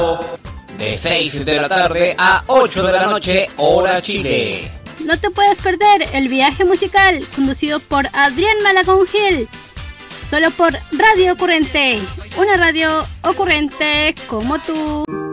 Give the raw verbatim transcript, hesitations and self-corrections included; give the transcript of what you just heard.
De seis de la tarde a ocho de la noche, hora Chile. No te puedes perder el viaje musical conducido por Adrián Malagón Gil. Solo por Radio Ocurrente, una radio ocurrente como tú.